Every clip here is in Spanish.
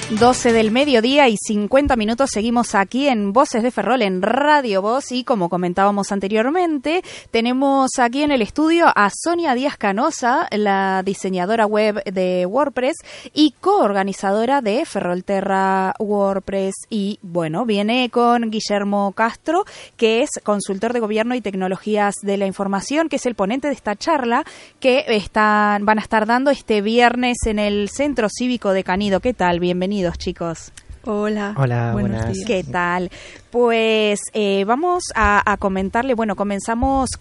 12 del mediodía y 50 minutos, seguimos aquí en Voces de Ferrol, en Radio Voz, y como comentábamos anteriormente, tenemos aquí en el estudio a Sonia Díaz Canosa, la diseñadora web de WordPress y coorganizadora de Ferrolterra WordPress, y bueno, viene con Guillermo Castro, que es consultor de Gobierno y Tecnologías de la Información, que es el ponente de esta charla que van a estar dando este viernes en el Centro Cívico de Canido. ¿Qué tal? Bienvenidos, chicos. Hola. Hola, buenos buenas. días. ¿Qué tal? Pues vamos a comentarle, bueno, comenzamos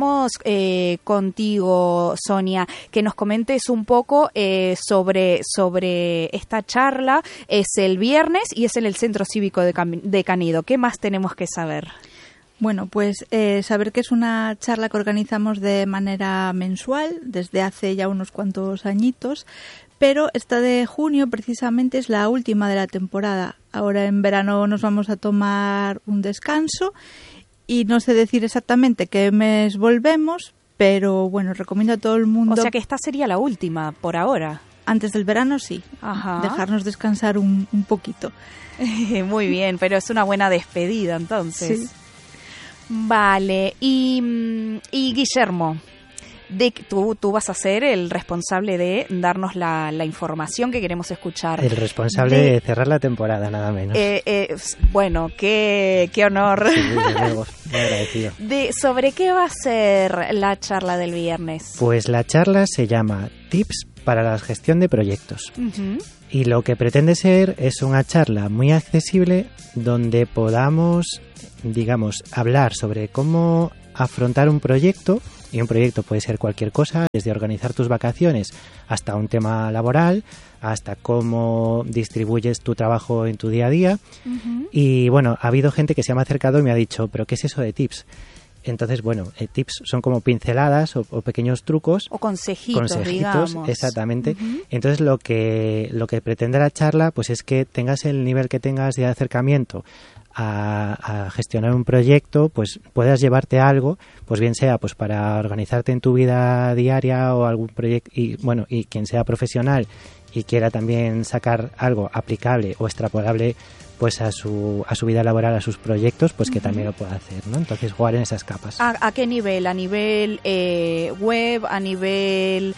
contigo, Sonia, que nos comentes un poco sobre esta charla. Es el viernes y es en el Centro Cívico de Canido. ¿Qué más tenemos que saber? Bueno, pues saber que es una charla que organizamos de manera mensual desde hace ya unos cuantos añitos, pero esta de junio precisamente es la última de la temporada. Ahora en verano nos vamos a tomar un descanso y no sé decir exactamente qué mes volvemos, pero bueno, recomiendo a todo el mundo... O sea que esta sería la última por ahora. Antes del verano sí, Ajá. Dejarnos descansar un poquito. Muy bien, pero es una buena despedida entonces. Sí. Vale, y Guillermo, tú vas a ser el responsable de darnos la información que queremos escuchar. El responsable de cerrar la temporada, nada menos. Bueno, qué honor. Sí, muy agradecido. ¿Sobre qué va a ser la charla del viernes? Pues la charla se llama Tips para la gestión de proyectos. Uh-huh. Y lo que pretende ser es una charla muy accesible donde podamos, digamos, hablar sobre cómo afrontar un proyecto, y un proyecto puede ser cualquier cosa, desde organizar tus vacaciones hasta un tema laboral, hasta cómo distribuyes tu trabajo en tu día a día. Uh-huh. Y bueno, ha habido gente que se me ha acercado y me ha dicho, ¿pero qué es eso de tips? Entonces, bueno, tips son como pinceladas o pequeños trucos. O consejitos, digamos. Exactamente. Uh-huh. Entonces, lo que pretende la charla pues es que tengas el nivel que tengas de acercamiento a gestionar un proyecto, pues puedas llevarte algo, pues bien sea pues para organizarte en tu vida diaria o algún proyecto, y bueno, y quien sea profesional y quiera también sacar algo aplicable o extrapolable pues a su vida laboral, a sus proyectos, pues que también lo pueda hacer, ¿no? Entonces jugar en esas capas. ¿A qué nivel? ¿A nivel web? ¿A nivel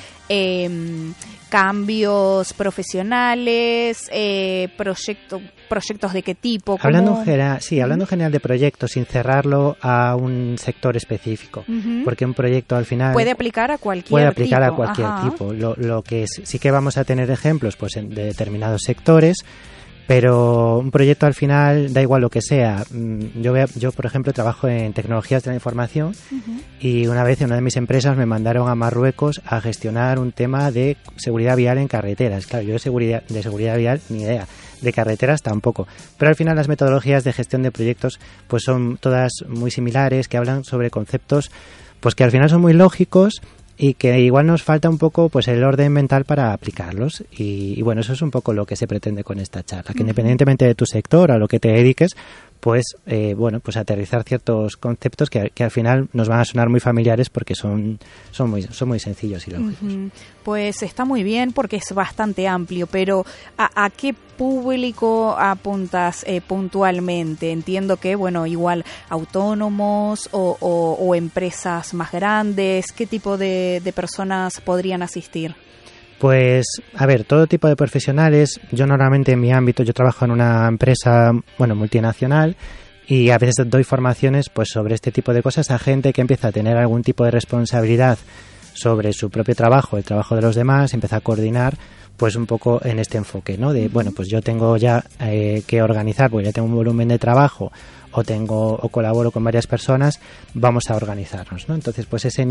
cambios profesionales? ¿Proyectos de qué tipo? Hablando en general de proyectos, sin cerrarlo a un sector específico, uh-huh. porque un proyecto al final puede aplicar a cualquier tipo. Lo que sí que vamos a tener ejemplos pues de determinados sectores, pero un proyecto al final da igual lo que sea. Yo por ejemplo, trabajo en tecnologías de la información, uh-huh. y una vez en una de mis empresas me mandaron a Marruecos a gestionar un tema de seguridad vial en carreteras. Claro, yo de seguridad vial ni idea, de carreteras tampoco. Pero al final las metodologías de gestión de proyectos pues son todas muy similares, que hablan sobre conceptos pues que al final son muy lógicos y que igual nos falta un poco pues el orden mental para aplicarlos, y bueno, eso es un poco lo que se pretende con esta charla, que independientemente de tu sector, a lo que te dediques, pues pues aterrizar ciertos conceptos que al final nos van a sonar muy familiares porque son muy sencillos y lógicos. Uh-huh. Pues está muy bien porque es bastante amplio, pero ¿a qué público apuntas puntualmente? Entiendo que, bueno, igual autónomos o empresas más grandes. ¿Qué tipo de personas podrían asistir? Pues, a ver, todo tipo de profesionales. Yo normalmente en mi ámbito, yo trabajo en una empresa, multinacional, y a veces doy formaciones pues sobre este tipo de cosas a gente que empieza a tener algún tipo de responsabilidad sobre su propio trabajo, el trabajo de los demás, empieza a coordinar pues un poco en este enfoque, ¿no? De, bueno, pues yo tengo ya que organizar, porque ya tengo un volumen de trabajo, o colaboro con varias personas, vamos a organizarnos, ¿no? Entonces, pues ese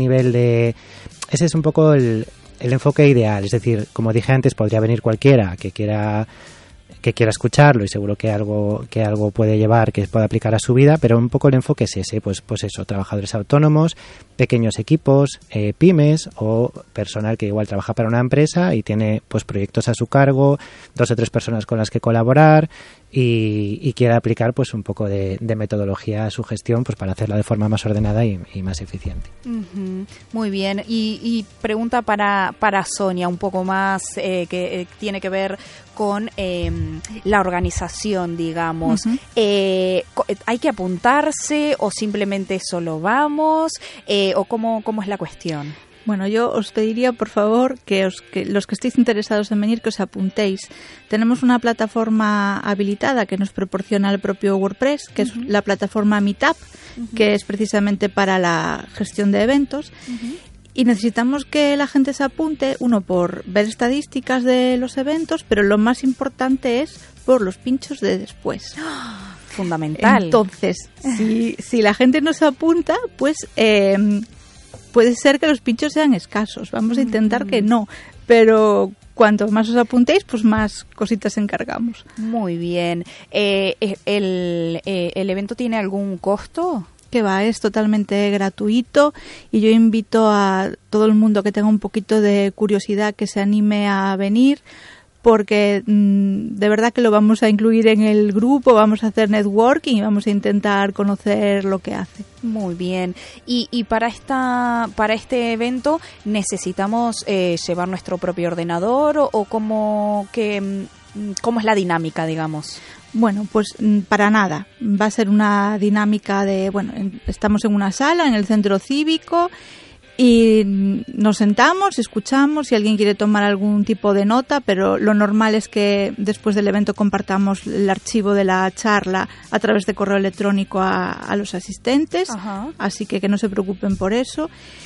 es un poco el enfoque ideal. Es decir, como dije antes, podría venir cualquiera que quiera escucharlo, y seguro que algo puede llevar, que pueda aplicar a su vida, pero un poco el enfoque es ese, pues eso, trabajadores autónomos, pequeños equipos, pymes, o personal que igual trabaja para una empresa y tiene pues proyectos a su cargo, 2 o 3 personas con las que colaborar, y quiere aplicar pues un poco de metodología a su gestión pues para hacerla de forma más ordenada y más eficiente. Uh-huh. Muy bien. Y pregunta para Sonia, un poco más que tiene que ver con la organización, digamos. Uh-huh. ¿Hay que apuntarse o simplemente solo vamos? ¿O cómo es la cuestión? Bueno, yo os pediría, por favor, que los que estéis interesados en venir, que os apuntéis. Tenemos una plataforma habilitada que nos proporciona el propio WordPress, que es la plataforma Meetup, que es precisamente para la gestión de eventos. Y necesitamos que la gente se apunte, uno, por ver estadísticas de los eventos, pero lo más importante es por los pinchos de después. Fundamental. Entonces, si la gente no se apunta, pues puede ser que los pinchos sean escasos. Vamos a intentar que no, pero cuanto más os apuntéis, pues más cositas encargamos. Muy bien. ¿El evento tiene algún costo? Que va, es totalmente gratuito y yo invito a todo el mundo que tenga un poquito de curiosidad que se anime a venir, porque de verdad que lo vamos a incluir en el grupo, vamos a hacer networking y vamos a intentar conocer lo que hace. Muy bien. Y para este evento necesitamos llevar nuestro propio ordenador o cómo es la dinámica, digamos. Bueno, pues para nada. Va a ser una dinámica de, estamos en una sala en el centro cívico y nos sentamos, escuchamos, si alguien quiere tomar algún tipo de nota, pero lo normal es que después del evento compartamos el archivo de la charla a través de correo electrónico a los asistentes. Ajá. Así que no se preocupen por eso.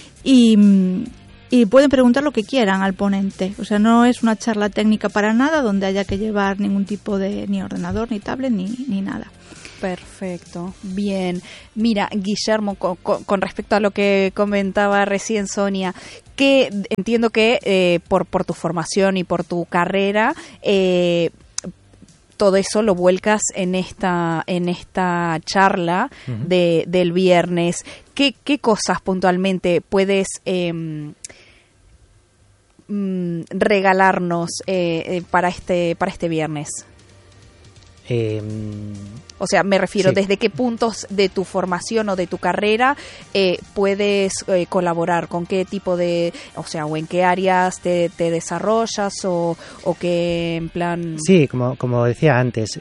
Y pueden preguntar lo que quieran al ponente. O sea, no es una charla técnica para nada donde haya que llevar ningún tipo de ni ordenador, ni tablet, ni nada. Perfecto, bien. Mira, Guillermo, con respecto a lo que comentaba recién Sonia, que entiendo que por tu formación y por tu carrera, todo eso lo vuelcas en esta charla del viernes. ¿Qué cosas puntualmente puedes regalarnos para este viernes? O sea, me refiero, sí. ¿Desde qué puntos de tu formación o de tu carrera puedes colaborar? ¿Con qué tipo de, o en qué áreas te desarrollas o qué en plan? Sí, como decía antes,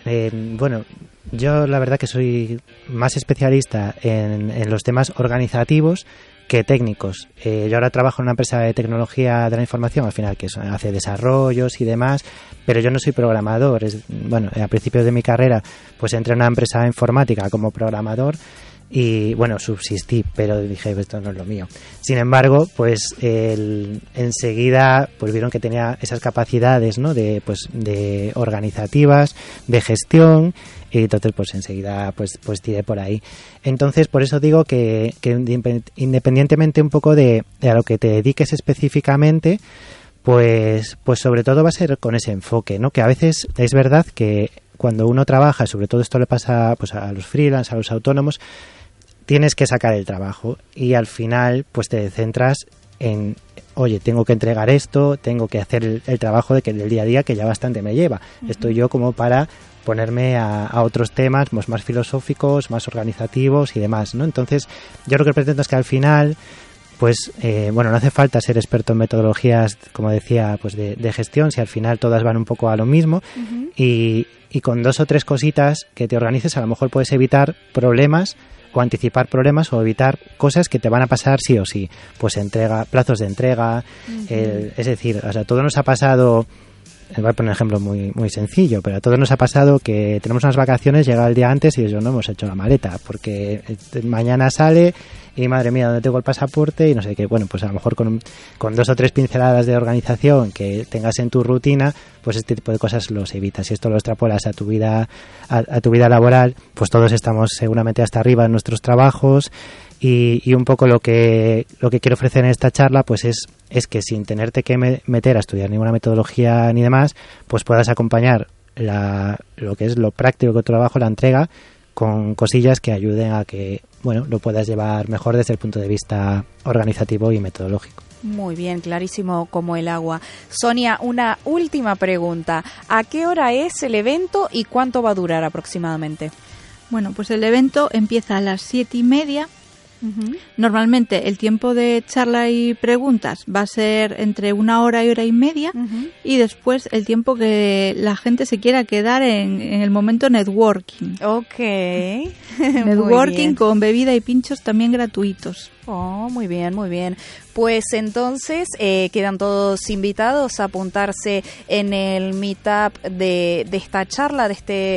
yo la verdad que soy más especialista en los temas organizativos que técnicos. Yo ahora trabajo en una empresa de tecnología de la información, al final, que hace desarrollos y demás, pero yo no soy programador. A principios de mi carrera, pues entré en una empresa informática como programador y, subsistí, pero dije, esto no es lo mío. Sin embargo, pues enseguida pues vieron que tenía esas capacidades, ¿no?, de organizativas, de gestión, y entonces pues enseguida pues tiré por ahí. Entonces, por eso digo que independientemente un poco de a lo que te dediques específicamente, pues sobre todo va a ser con ese enfoque, ¿no? Que a veces es verdad que cuando uno trabaja, sobre todo esto le pasa pues a los freelance, a los autónomos, tienes que sacar el trabajo y al final pues te centras en, oye, tengo que entregar esto, tengo que hacer el trabajo del día a día que ya bastante me lleva. Estoy yo como para ponerme a otros temas más filosóficos, más organizativos y demás, ¿no? Entonces, yo lo que pretendo es que al final, pues, no hace falta ser experto en metodologías, como decía, pues de gestión, si al final todas van un poco a lo mismo, y con 2 o 3 cositas que te organices, a lo mejor puedes evitar problemas o anticipar problemas o evitar cosas que te van a pasar sí o sí. Pues plazos de entrega, es decir, todo nos ha pasado. Voy a poner un ejemplo muy, muy sencillo, pero a todos nos ha pasado que tenemos unas vacaciones, llega el día antes y no hemos hecho la maleta, porque mañana sale y madre mía, ¿dónde tengo el pasaporte? Y no sé qué. Bueno, pues a lo mejor con 2 o 3 pinceladas de organización que tengas en tu rutina, pues este tipo de cosas los evitas. Si esto lo extrapolas a tu vida laboral, pues todos estamos seguramente hasta arriba en nuestros trabajos. Y un poco lo que quiero ofrecer en esta charla pues es que sin tenerte que meter a estudiar ninguna metodología ni demás, pues puedas acompañar lo que es lo práctico de tu trabajo, la entrega, con cosillas que ayuden a que lo puedas llevar mejor desde el punto de vista organizativo y metodológico. Muy bien, clarísimo como el agua. Sonia, una última pregunta. ¿A qué hora es el evento y cuánto va a durar aproximadamente? Bueno, pues el evento empieza a las 7:30. Normalmente el tiempo de charla y preguntas va a ser entre 1 hora y 1 hora y media, y después el tiempo que la gente se quiera quedar en el momento networking. Ok. Networking con bebida y pinchos también gratuitos. Oh, muy bien, muy bien. Pues entonces quedan todos invitados a apuntarse en el meetup de esta charla, de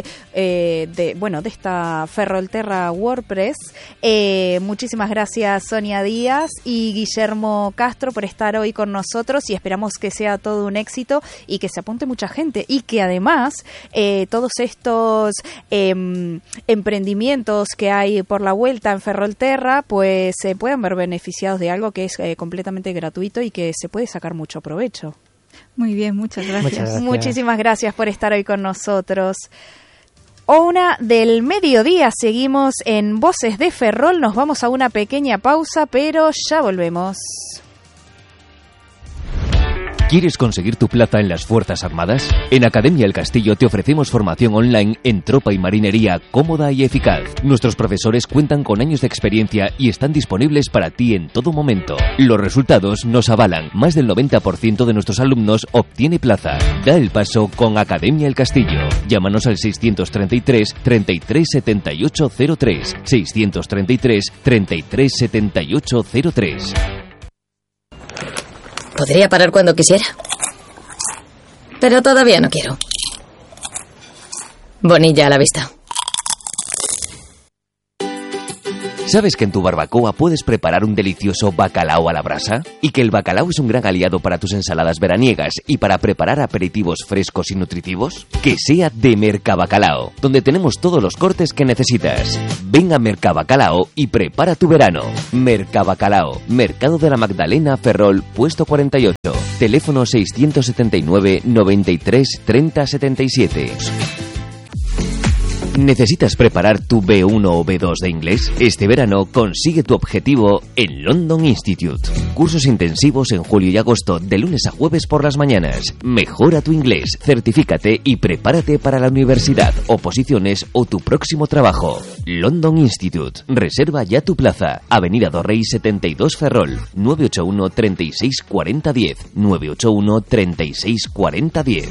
esta Ferrolterra WordPress. Muchísimas gracias, Sonia Díaz y Guillermo Castro, por estar hoy con nosotros, y esperamos que sea todo un éxito y que se apunte mucha gente, y que además todos estos emprendimientos que hay por la vuelta en Ferrolterra pues se puedan ver beneficiados de algo que es completamente gratuito y que se puede sacar mucho provecho. Muy bien, muchas gracias. Muchísimas gracias por estar hoy con nosotros. 1:00 p.m. Seguimos en Voces de Ferrol. Nos vamos a una pequeña pausa, pero ya volvemos. ¿Quieres conseguir tu plaza en las Fuerzas Armadas? En Academia El Castillo te ofrecemos formación online en tropa y marinería cómoda y eficaz. Nuestros profesores cuentan con años de experiencia y están disponibles para ti en todo momento. Los resultados nos avalan. Más del 90% de nuestros alumnos obtiene plaza. Da el paso con Academia El Castillo. Llámanos al 633 33 78 03. 633 33 78 03. Podría parar cuando quisiera, pero todavía no quiero. Bonilla a la vista. ¿Sabes que en tu barbacoa puedes preparar un delicioso bacalao a la brasa? Y que el bacalao es un gran aliado para tus ensaladas veraniegas y para preparar aperitivos frescos y nutritivos. Que sea de Mercabacalao, donde tenemos todos los cortes que necesitas. Ven a Mercabacalao y prepara tu verano. Mercabacalao, Mercado de la Magdalena, Ferrol, puesto 48. Teléfono 679 93 30 77. ¿Necesitas preparar tu B1 o B2 de inglés? Este verano consigue tu objetivo en London Institute. Cursos intensivos en julio y agosto, de lunes a jueves por las mañanas. Mejora tu inglés, certifícate y prepárate para la universidad, oposiciones o tu próximo trabajo. London Institute. Reserva ya tu plaza. Avenida Dorrey 72 Ferrol. 981 36 40 10. 981 36 40 10.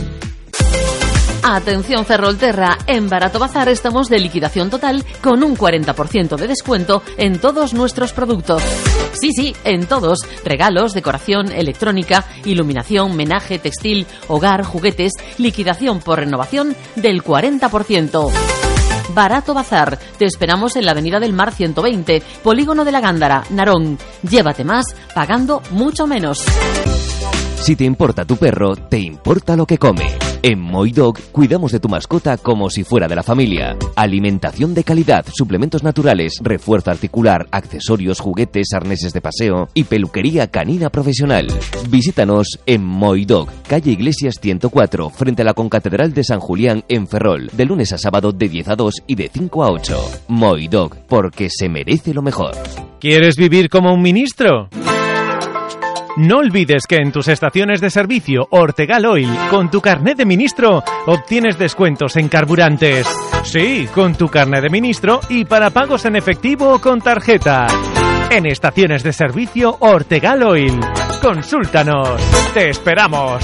Atención Ferrolterra, en Barato Bazar estamos de liquidación total con un 40% de descuento en todos nuestros productos. Sí, en todos. Regalos, decoración, electrónica, iluminación, menaje, textil, hogar, juguetes, liquidación por renovación del 40%. Barato Bazar. Te esperamos en la Avenida del Mar 120, Polígono de la Gándara, Narón. Llévate más pagando mucho menos. Si te importa tu perro, te importa lo que come. En Moidog cuidamos de tu mascota como si fuera de la familia. Alimentación de calidad, suplementos naturales, refuerzo articular, accesorios, juguetes, arneses de paseo y peluquería canina profesional. Visítanos en Moidog, calle Iglesias 104, frente a la Concatedral de San Julián en Ferrol, de lunes a sábado de 10 a 2 y de 5 a 8. Moidog, porque se merece lo mejor. ¿Quieres vivir como un ministro? No olvides que en tus estaciones de servicio Ortegal Oil, con tu carnet de ministro, obtienes descuentos en carburantes. Sí, con tu carnet de ministro y para pagos en efectivo o con tarjeta. En estaciones de servicio Ortegal Oil. Consúltanos. ¡Te esperamos!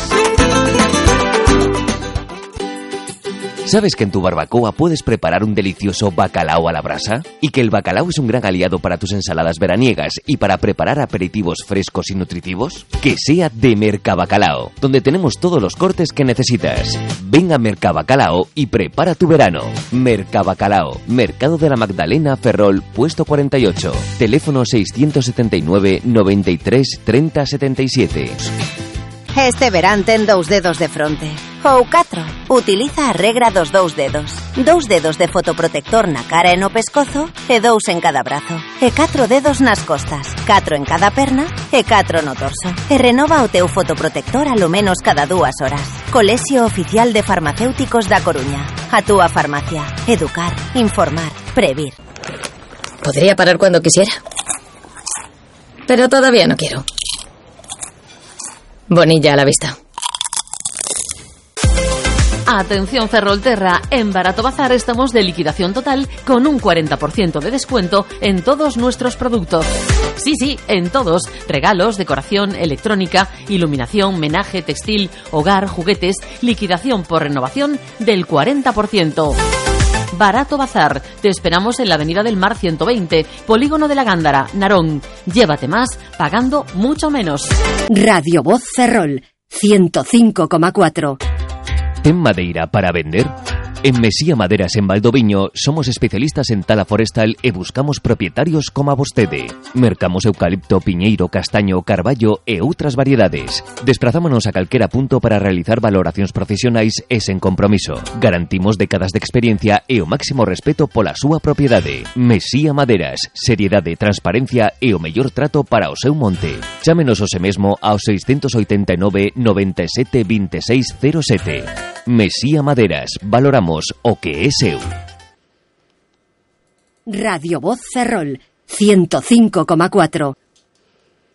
¿Sabes que en tu barbacoa puedes preparar un delicioso bacalao a la brasa? Y que el bacalao es un gran aliado para tus ensaladas veraniegas y para preparar aperitivos frescos y nutritivos? Que sea de Mercabacalao, donde tenemos todos los cortes que necesitas. Ven a Mercabacalao y prepara tu verano. Mercabacalao, Mercado de la Magdalena, Ferrol, puesto 48. Teléfono 679 93 30 77. Este verán ten 2 dedos de fronte. Ou 4. Utiliza a regra dos 2 dedos. 2 dedos de fotoprotector na cara e no pescozo e 2 en cada brazo. E 4 dedos nas costas. 4 en cada perna e 4 no torso. E renova o teu fotoprotector a lo menos cada 2 horas. Colexio Oficial de Farmacéuticos da Coruña. A túa farmacia. Educar, informar, previr. Podría parar cuando quisiera, pero todavía no quiero. Bonilla a la vista. Atención Ferrolterra, en Barato Bazar estamos de liquidación total con un 40% de descuento en todos nuestros productos. Sí, en todos. Regalos, decoración, electrónica, iluminación, menaje, textil, hogar, juguetes, liquidación por renovación del 40%. Barato Bazar. Te esperamos en la Avenida del Mar 120, Polígono de la Gándara, Narón. Llévate más pagando mucho menos. Radio Voz Ferrol 105,4. ¿Ten madeira para vender? En Mesía Maderas en Valdoviño somos especialistas en tala forestal e buscamos propietarios como a vostede. Mercamos eucalipto, piñeiro, castaño, carballo e outras variedades. Desprazámonos a calquera punto para realizar valoracións profesionais e sen compromiso. Garantimos décadas de experiencia e o máximo respeto pola súa propiedade. Mesía Maderas, seriedade, transparencia e o mellor trato para o seu monte. Chámenos hoxe mesmo ao 689 97 26 07. Mesía Maderas, valoramos o que é seu. Radio Voz Ferrol 105,4.